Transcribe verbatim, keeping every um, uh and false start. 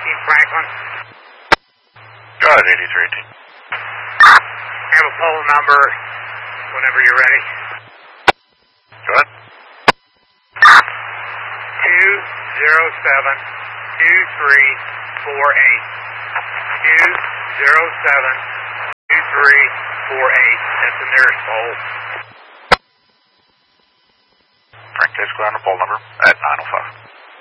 eighteen Franklin. Go ahead, eighty-three eighteen. I have a poll number whenever you're ready. Go ahead. two zero seven two three four eight. two zero seven two three four eight. That's the nearest poll. Frank K. Square on the poll number at nine oh five.